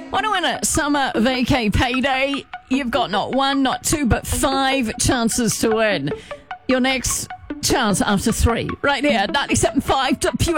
Want to win a summer vacay payday? You've got not one, not two, but 5 chances to win. Your next chance after 3, right here, 97.5 WA.